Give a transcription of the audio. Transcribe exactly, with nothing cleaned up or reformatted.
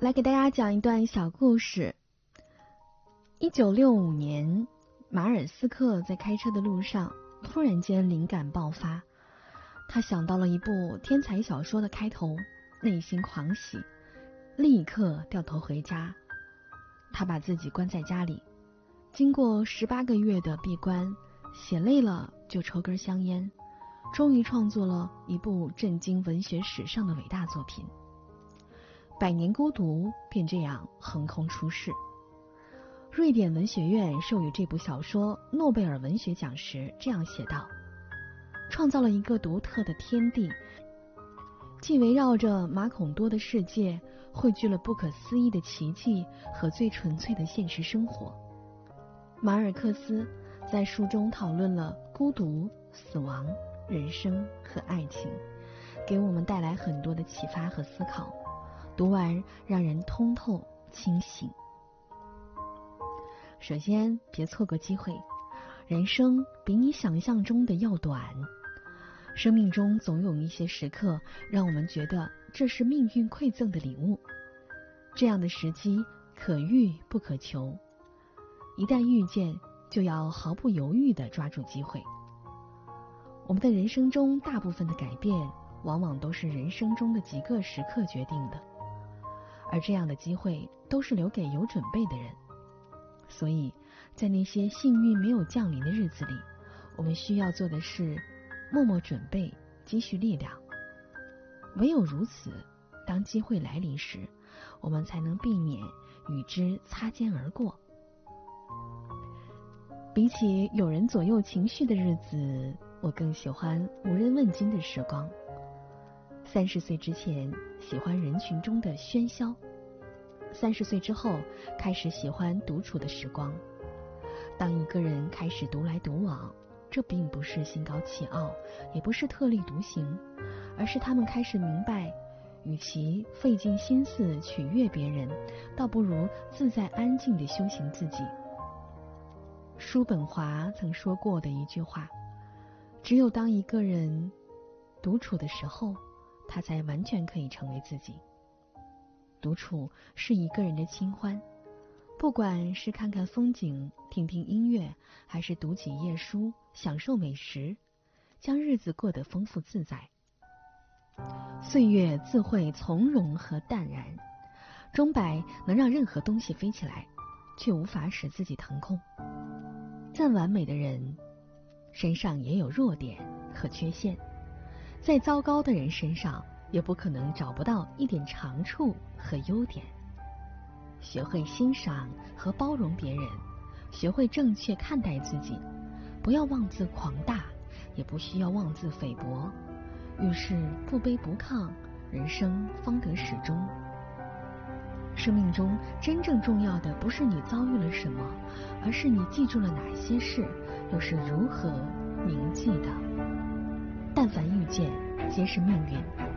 来给大家讲一段小故事。一九六五年，马尔斯克在开车的路上突然间灵感爆发，他想到了一部天才小说的开头，内心狂喜，立刻掉头回家。他把自己关在家里，经过十八个月的闭关，写累了就抽根香烟，终于创作了一部震惊文学史上的伟大作品。百年孤独便这样横空出世。瑞典文学院授予这部小说诺贝尔文学奖时这样写道：创造了一个独特的天地，既围绕着马孔多的世界汇聚了不可思议的奇迹和最纯粹的现实生活。马尔克斯在书中讨论了孤独、死亡、人生和爱情，给我们带来很多的启发和思考，读完让人通透清醒。首先，别错过机会，人生比你想象中的要短。生命中总有一些时刻让我们觉得这是命运馈赠的礼物，这样的时机可遇不可求，一旦遇见就要毫不犹豫地抓住机会。我们的人生中大部分的改变往往都是人生中的几个时刻决定的，而这样的机会都是留给有准备的人。所以在那些幸运没有降临的日子里，我们需要做的是默默准备，积蓄力量。唯有如此，当机会来临时，我们才能避免与之擦肩而过。比起有人左右情绪的日子，我更喜欢无人问津的时光。三十岁之前喜欢人群中的喧嚣，三十岁之后开始喜欢独处的时光。当一个人开始独来独往，这并不是心高气傲，也不是特立独行，而是他们开始明白，与其费尽心思取悦别人，倒不如自在安静地修行自己。叔本华曾说过的一句话：只有当一个人独处的时候，他才完全可以成为自己。独处是一个人的清欢，不管是看看风景，听听音乐，还是读几页书，享受美食，将日子过得丰富自在。岁月自会从容和淡然，钟摆能让任何东西飞起来，却无法使自己腾空。再完美的人身上也有弱点和缺陷，再糟糕的人身上也不可能找不到一点长处和优点。学会欣赏和包容别人，学会正确看待自己，不要妄自狂大，也不需要妄自菲薄，遇事不卑不亢，人生方得始终。生命中真正重要的不是你遭遇了什么，而是你记住了哪些事，又是如何铭记的。但凡遇见，皆是命运。